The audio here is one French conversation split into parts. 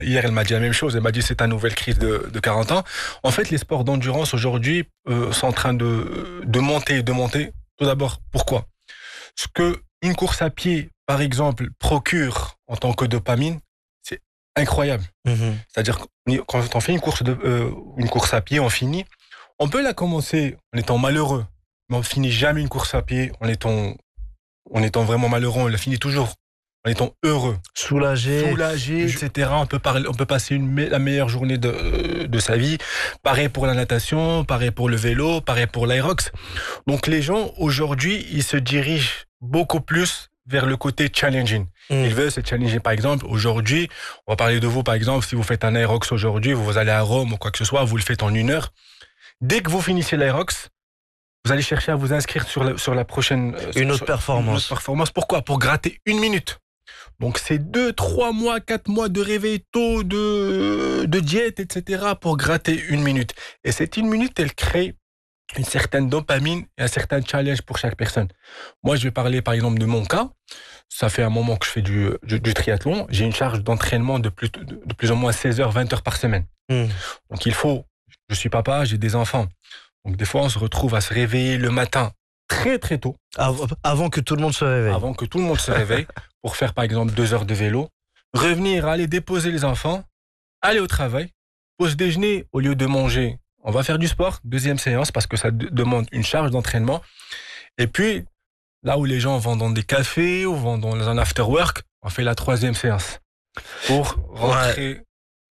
Hier, elle m'a dit la même chose. Elle m'a dit c'est ta nouvelle crise de 40 ans. En fait, les sports d'endurance aujourd'hui sont en train de monter et de monter. Tout d'abord, pourquoi? Ce que une course à pied, par exemple, procure en tant que dopamine, c'est incroyable. C'est-à-dire que quand on fait une course à pied, on finit. On peut la commencer en étant malheureux, mais on finit jamais une course à pied en étant vraiment malheureux. On la finit toujours en étant heureux, Soulagé. etc. On peut passer la meilleure journée de sa vie. Pareil pour la natation, pareil pour le vélo, pareil pour l'aérox. Donc les gens aujourd'hui, ils se dirigent beaucoup plus vers le côté challenging. Ils veulent se challenger. Par exemple, aujourd'hui, on va parler de vous, par exemple, si vous faites un aérox aujourd'hui, vous allez à Rome ou quoi que ce soit, vous le faites en 1 heure. Dès que vous finissez l'aérox, vous allez chercher à vous inscrire sur la prochaine... Une autre performance. Pourquoi? Pour gratter 1 minute. Donc c'est 2, 3 mois, 4 mois de réveil tôt, de diète, etc. pour gratter 1 minute. Et cette 1 minute, elle crée une certaine dopamine et un certain challenge pour chaque personne. Moi, je vais parler par exemple de mon cas. Ça fait un moment que je fais du triathlon. J'ai une charge d'entraînement de plus ou moins 16 heures, 20 heures par semaine. Donc je suis papa, j'ai des enfants. Donc des fois, on se retrouve à se réveiller le matin très très tôt. Avant que tout le monde se réveille. Avant que tout le monde se réveille pour faire par exemple 2 heures de vélo. Revenir, aller déposer les enfants, aller au travail, pause déjeuner, au lieu de manger, on va faire du sport, 2e séance parce que ça demande une charge d'entraînement. Et puis, là où les gens vont dans des cafés ou vont dans un after work, on fait la 3e séance pour rentrer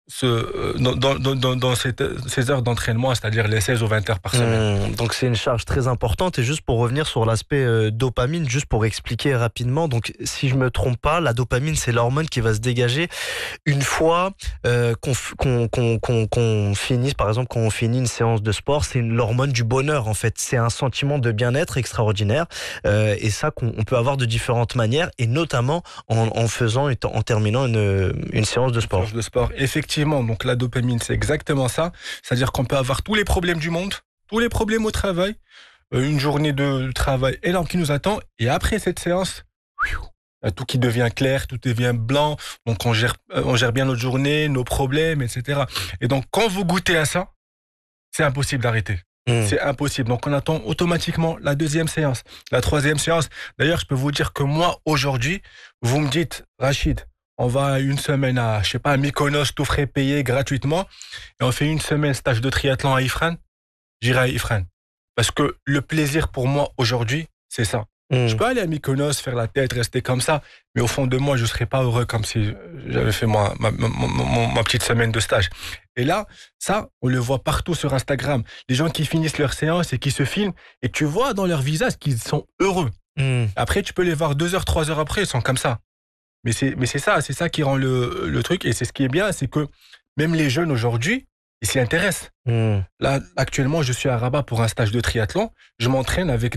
dans ces heures d'entraînement, c'est-à-dire les 16 ou 20 heures par semaine. Donc c'est une charge très importante. Et juste pour revenir sur l'aspect dopamine, juste pour expliquer rapidement, donc si je me trompe pas, la dopamine c'est l'hormone qui va se dégager une fois qu'on finisse, par exemple quand on finit une séance de sport, c'est l'hormone du bonheur en fait. C'est un sentiment de bien-être extraordinaire et ça qu'on peut avoir de différentes manières et notamment en faisant et en terminant une séance de sport. Effectivement. Donc la dopamine, c'est exactement ça. C'est-à-dire qu'on peut avoir tous les problèmes du monde, tous les problèmes au travail, une journée de travail énorme qui nous attend. Et après cette séance, tout qui devient clair, tout devient blanc. Donc on gère bien notre journée, nos problèmes, etc. Et donc quand vous goûtez à ça, c'est impossible d'arrêter. C'est impossible. Donc on attend automatiquement la 2e séance, la 3e séance. D'ailleurs, je peux vous dire que moi, aujourd'hui, vous me dites, Rachid, on va une semaine à Mykonos, tout frais payé gratuitement, et on fait une semaine stage de triathlon à Ifrane. J'irai à Ifrane. Parce que le plaisir pour moi aujourd'hui, c'est ça. Je peux aller à Mykonos, faire la tête, rester comme ça, mais au fond de moi, je ne serais pas heureux comme si j'avais fait ma petite semaine de stage. Et là, ça, on le voit partout sur Instagram. Les gens qui finissent leur séance et qui se filment, et tu vois dans leur visage qu'ils sont heureux. Après, tu peux les voir 2 heures, 3 heures après, ils sont comme ça. Mais c'est ça qui rend le truc. Et c'est ce qui est bien, c'est que même les jeunes aujourd'hui, ils s'y intéressent. Là, actuellement, je suis à Rabat pour un stage de triathlon. Je m'entraîne avec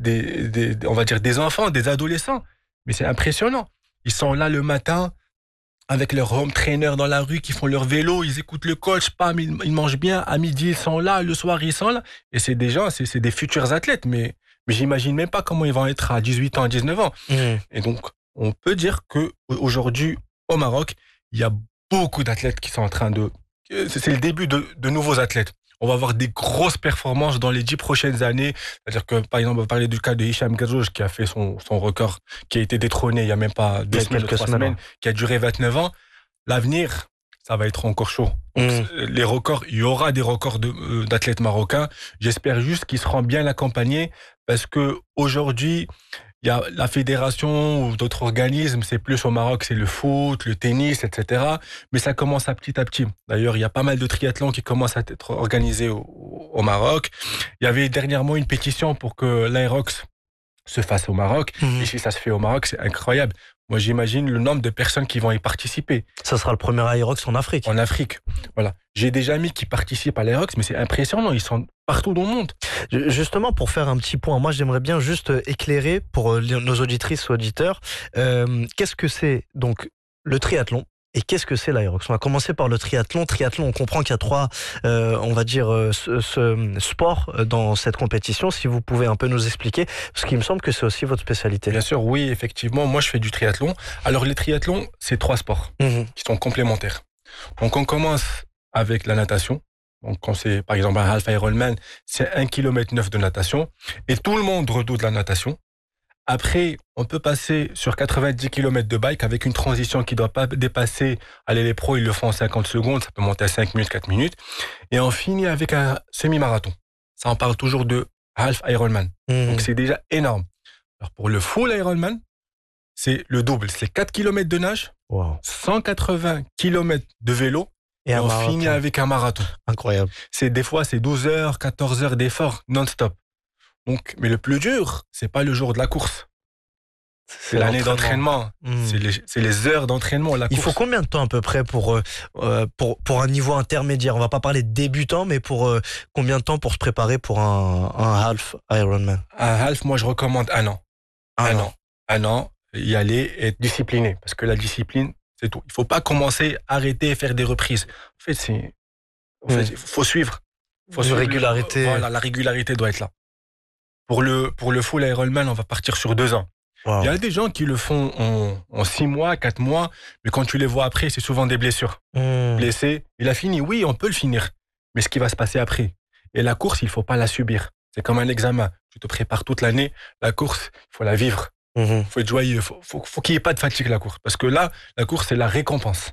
on va dire des enfants, des adolescents. Mais c'est impressionnant. Ils sont là le matin avec leur home trainer dans la rue, qui font leur vélo, ils écoutent le coach, ils mangent bien. À midi, ils sont là. Le soir, ils sont là. Et c'est des gens, c'est des futurs athlètes. Mais j'imagine même pas comment ils vont être à 18 ans, à 19 ans. Et donc, on peut dire qu'aujourd'hui, au Maroc, il y a beaucoup d'athlètes qui sont en train de... C'est le début de nouveaux athlètes. On va avoir des grosses performances dans les 10 prochaines années. C'est-à-dire que, par exemple, on va parler du cas de Hicham Gazouj, qui a fait son record, qui a été détrôné il n'y a même pas 2 semaines, 3 semaines, qui a duré 29 ans. L'avenir, ça va être encore chaud. Donc, les records, il y aura des records d'athlètes marocains. J'espère juste qu'ils seront bien accompagnés, parce que aujourd'hui, il y a la fédération ou d'autres organismes, c'est plus au Maroc, c'est le foot, le tennis, etc. Mais ça commence à petit. D'ailleurs, il y a pas mal de triathlons qui commencent à être organisés au Maroc. Il y avait dernièrement une pétition pour que l'aérox se fasse au Maroc. Et si ça se fait au Maroc, c'est incroyable. Moi, j'imagine le nombre de personnes qui vont y participer. Ça sera le premier aérox en Afrique. En Afrique, voilà. J'ai des amis qui participent à l'aérox, mais c'est impressionnant. Ils sont partout dans le monde. Justement, pour faire un petit point, moi, j'aimerais bien juste éclairer pour nos auditrices ou auditeurs, qu'est-ce que c'est donc le triathlon et qu'est-ce que c'est l'aérox? On va commencer par le triathlon. Triathlon, on comprend qu'il y a 3, on va dire, sports dans cette compétition. Si vous pouvez un peu nous expliquer, parce qu'il me semble que c'est aussi votre spécialité. Bien sûr, oui, effectivement. Moi, je fais du triathlon. Alors, les triathlons, c'est 3 sports qui sont complémentaires. Donc, on commence avec la natation. Donc, quand c'est, par exemple, un half Ironman, c'est 1,9 km de natation. Et tout le monde redoute la natation. Après, on peut passer sur 90 km de bike avec une transition qui ne doit pas dépasser, allez, les pros, ils le font en 50 secondes, ça peut monter à 5 minutes, 4 minutes. Et on finit avec un semi-marathon. Ça, on parle toujours de half Ironman. Donc, c'est déjà énorme. Alors, pour le full Ironman, c'est le double. C'est 4 km de nage, 180 km de vélo, et on finit avec un marathon. Incroyable. Des fois, c'est 12 heures, 14 heures d'effort non-stop. Donc, mais le plus dur, c'est pas le jour de la course. C'est l'année d'entraînement. C'est les heures d'entraînement. Il faut combien de temps à peu près pour un niveau intermédiaire? On va pas parler de débutant, mais pour combien de temps pour se préparer pour un half Ironman? Un half, moi, je recommande 1 an. Un an, y aller et être discipliné. Parce que la discipline, c'est tout. Il faut pas commencer, arrêter et faire des reprises. En fait, il faut suivre. Une régularité. Voilà, la régularité doit être là. Pour le full Ironman, on va partir sur 2 ans. Il y a des gens qui le font en 6 mois, 4 mois, mais quand tu les vois après, c'est souvent des blessures. Blessé, il a fini, oui, on peut le finir, mais ce qui va se passer après. Et la course, il faut pas la subir. C'est comme un examen. Tu te prépares toute l'année. La course, il faut la vivre. Il faut être joyeux. Faut qu'il n'y ait pas de fatigue, la course. Parce que là, la course, c'est la récompense.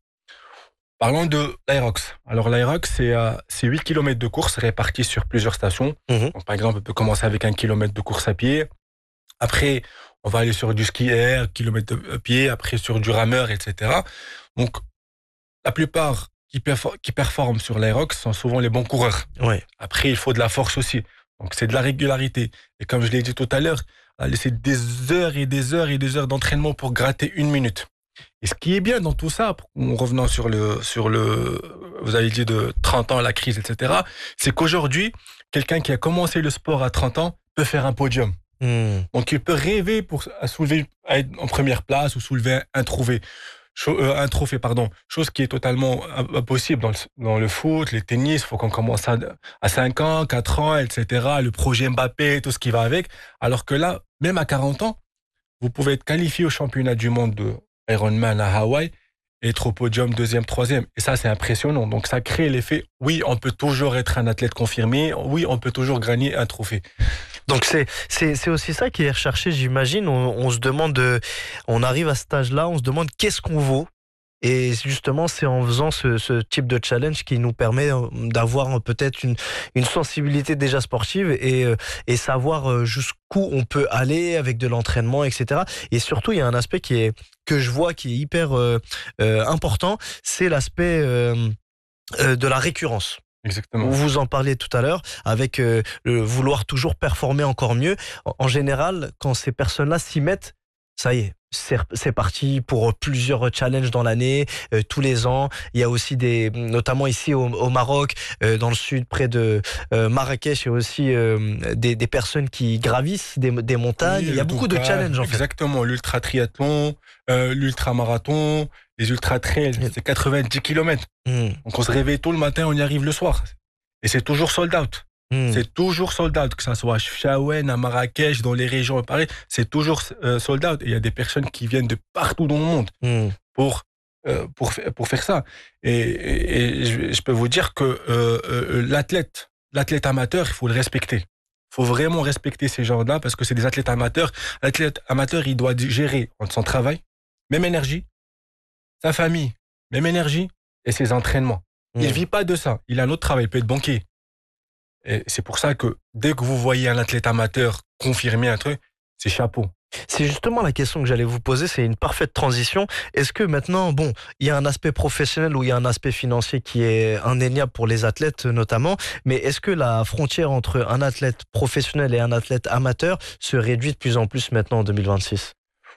Parlons de l'Aerox. Alors, l'Aerox, c'est 8 km de course répartis sur plusieurs stations. Donc, par exemple, on peut commencer avec 1 km de course à pied. Après, on va aller sur du ski air, kilomètre de pied, après sur du rameur, etc. Donc, la plupart qui performent sur l'Aerox sont souvent les bons coureurs. Après, il faut de la force aussi. Donc, c'est de la régularité. Et comme je l'ai dit tout à l'heure, c'est des heures et des heures et des heures d'entraînement pour gratter 1 minute. Et ce qui est bien dans tout ça, en revenant sur le, vous avez dit de 30 ans, la crise, etc., c'est qu'aujourd'hui, quelqu'un qui a commencé le sport à 30 ans peut faire un podium. Donc, il peut rêver à être en première place ou soulever un trophée, chose qui est totalement impossible dans le foot, les tennis. Il faut qu'on commence à 5 ans, 4 ans, etc. Le projet Mbappé, tout ce qui va avec. Alors que là, même à 40 ans, vous pouvez être qualifié au championnat du monde de Ironman à Hawaï et être au podium 2e, 3e. Et ça, c'est impressionnant. Donc, ça crée l'effet, oui, on peut toujours être un athlète confirmé. Oui, on peut toujours gagner un trophée. Donc, c'est aussi ça qui est recherché, j'imagine. On se demande, on arrive à cet âge-là, on se demande qu'est-ce qu'on vaut. Et justement, c'est en faisant ce type de challenge qui nous permet d'avoir peut-être une sensibilité déjà sportive et savoir jusqu'où on peut aller avec de l'entraînement, etc. Et surtout, il y a un aspect que je vois qui est hyper important, c'est l'aspect de la récurrence. Exactement. Vous en parliez tout à l'heure, avec le vouloir toujours performer encore mieux. En général, quand ces personnes-là s'y mettent, ça y est, c'est parti pour plusieurs challenges dans l'année, tous les ans. Il y a aussi notamment ici au Maroc, dans le sud, près de Marrakech, il y a aussi des personnes qui gravissent des montagnes. Il y a beaucoup de challenges en fait. Exactement, l'ultra triathlon, l'ultra marathon, les ultra trails, c'est 90 km. Donc on se réveille tôt le matin, on y arrive le soir. Et c'est toujours sold out. C'est toujours sold out, que ça soit à Chefchaouen, à Marrakech, dans les régions pareil, c'est toujours sold out. Et il y a des personnes qui viennent de partout dans le monde pour faire ça. Et je peux vous dire que l'athlète amateur, il faut le respecter. Il faut vraiment respecter ces gens-là parce que c'est des athlètes amateurs. L'athlète amateur, il doit gérer entre son travail, même énergie, sa famille, même énergie, et ses entraînements. Il ne vit pas de ça. Il a un autre travail, il peut être banquier. Et c'est pour ça que dès que vous voyez un athlète amateur confirmer un truc, c'est chapeau. C'est justement la question que j'allais vous poser, c'est une parfaite transition. Est-ce que maintenant, il y a un aspect professionnel ou il y a un aspect financier qui est indéniable pour les athlètes notamment, mais est-ce que la frontière entre un athlète professionnel et un athlète amateur se réduit de plus en plus maintenant en 2026 ?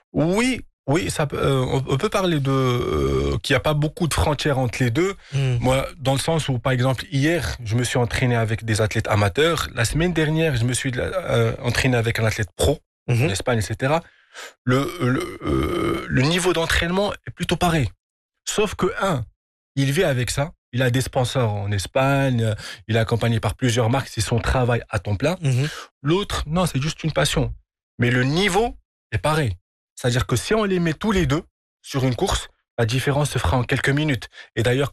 Oui, on peut parler qu'il n'y a pas beaucoup de frontières entre les deux. Moi, dans le sens où, par exemple, hier, je me suis entraîné avec des athlètes amateurs. La semaine dernière, je me suis entraîné avec un athlète pro, en Espagne, etc. Le niveau d'entraînement est plutôt pareil. Sauf que, il vit avec ça. Il a des sponsors en Espagne. Il est accompagné par plusieurs marques. C'est son travail à temps plein. L'autre, non, c'est juste une passion. Mais le niveau est pareil. C'est-à-dire que si on les met tous les deux sur une course, La différence se fera en quelques minutes. Et d'ailleurs,